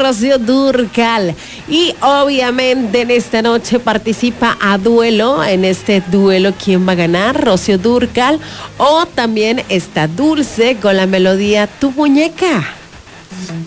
Rocío Dúrcal. Y obviamente en esta noche participa a duelo. En este duelo, ¿quién va a ganar? Rocío Dúrcal o también está Dulce con la melodía Tu Muñeca.